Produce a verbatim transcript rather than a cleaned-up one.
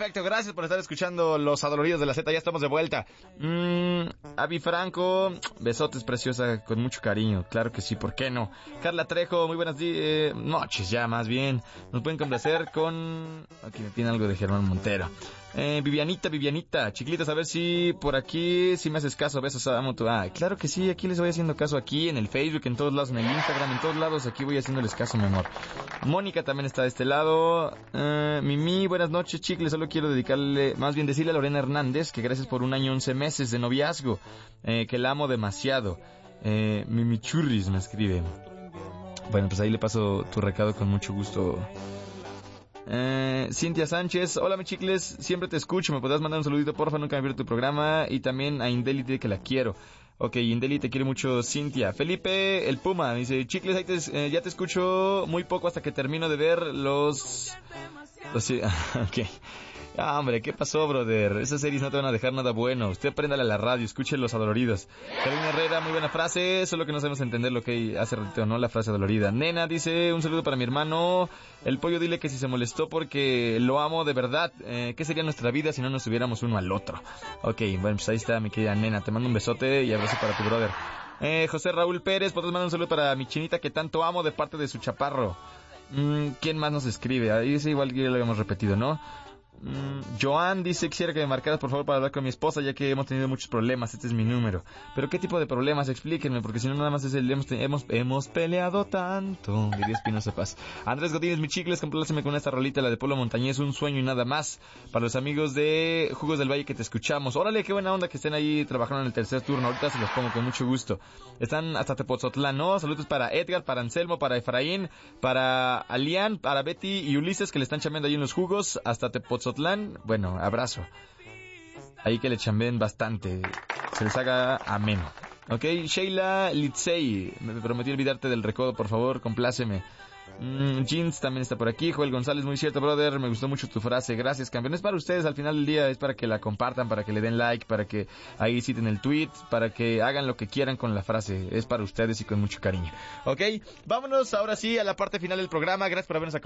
Perfecto, gracias por estar escuchando Los Adoloridos de la Z, ya estamos de vuelta. Mm, Avi Franco, besotes preciosa, con mucho cariño, claro que sí, ¿por qué no? Carla Trejo, muy buenas di- eh, noches ya, más bien. Nos pueden complacer con... Aquí me tiene algo de Germán Montero. Eh, Vivianita, Vivianita, chiquilitas, a ver si por aquí, si me haces caso, besos, amo tu... Ah, claro que sí, aquí les voy haciendo caso, aquí en el Facebook, en todos lados, en el Instagram, en todos lados, aquí voy haciéndoles caso, mi amor. Mónica también está de este lado. eh, Mimi, buenas noches, chicles, solo quiero dedicarle, más bien decirle a Lorena Hernández que gracias por un año, once meses de noviazgo, eh, que la amo demasiado. eh, Mimi Churris me escribe. Bueno, pues ahí le paso tu recado con mucho gusto. Eh, Cintia Sánchez, hola mi chicles, siempre te escucho, me podrás mandar un saludito porfa, nunca me pierdo tu programa. Y también a Indeli que la quiero. Ok, Indeli te quiere mucho, Cintia. Felipe el Puma dice, chicles, ahí te, eh, ya te escucho muy poco hasta que termino de ver los... los ok. Ah, hombre, ¿qué pasó, brother? Esas series no te van a dejar nada bueno. Usted préndale a la radio, escuche Los Adoloridos. Carolina Herrera, muy buena frase, solo que no sabemos entender lo que hace ratito, ¿no? La frase dolorida. Nena dice, un saludo para mi hermano. El pollo, dile que si se molestó porque lo amo de verdad. Eh, ¿Qué sería nuestra vida si no nos tuviéramos uno al otro? Ok, bueno, pues ahí está mi querida Nena. Te mando un besote y abrazo para tu brother. Eh, José Raúl Pérez, podemos mandar un saludo para mi chinita que tanto amo de parte de su chaparro. Mm, ¿Quién más nos escribe? Ahí es igual que ya lo habíamos repetido, ¿no? Mm, Joan dice, quisiera que me marcaras por favor para hablar con mi esposa, ya que hemos tenido muchos problemas, este es mi número. Pero ¿qué tipo de problemas? Explíquenme, porque si no nada más es el hemos, hemos, hemos peleado tanto. Diría Espinosa Paz. Andrés Godínez, mi chicles, compláceme con esta rolita, la de Polo Montañés, un sueño y nada más. Para los amigos de Jugos del Valle que te escuchamos. Órale, qué buena onda que estén ahí trabajando en el tercer turno, ahorita se los pongo con mucho gusto. Están hasta Tepoztlán, ¿no? Saludos para Edgar, para Anselmo, para Efraín, para Alián, para Betty y Ulises que le están chambeando ahí en los jugos, hasta Tepoztlán. Bueno, abrazo. Ahí que le chambeen bastante. Se les haga ameno. Ok, Sheila Litzey. Me prometí olvidarte del recodo, por favor, compláceme. Mm, Jeans también está por aquí. Joel González, muy cierto, brother. Me gustó mucho tu frase. Gracias, campeón. Es para ustedes al final del día. Es para que la compartan, para que le den like, para que ahí citen el tweet, para que hagan lo que quieran con la frase. Es para ustedes y con mucho cariño. Ok, vámonos ahora sí a la parte final del programa. Gracias por habernos acompañado.